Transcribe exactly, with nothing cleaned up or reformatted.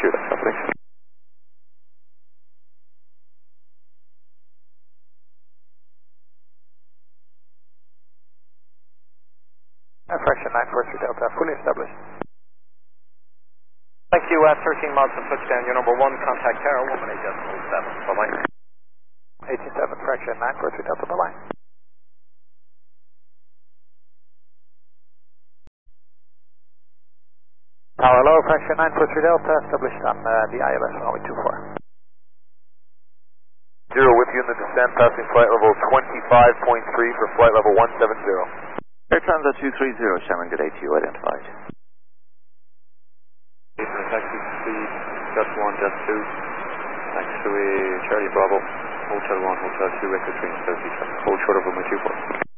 Q, that's happening. Uh, fraction nine four three Delta, fully established. Thank you, uh, thirteen miles from touchdown, your number one, contact Tower, one eight decimal seven, bye-bye. eighteen seven, fraction nine four three Delta, bye-bye. Tower low, fraction nine four three Delta, established on uh, the I L S runway two four. Zero with you in the descent, passing flight level twenty-five point three for flight level one seven zero. Air Transat two three zero, Shannon, good day to you, identified. Taxi speed, Jet one, Jet two, taxiway Charlie Bravo, Hotel one, Hotel two, Echo three, hold short of runway two four.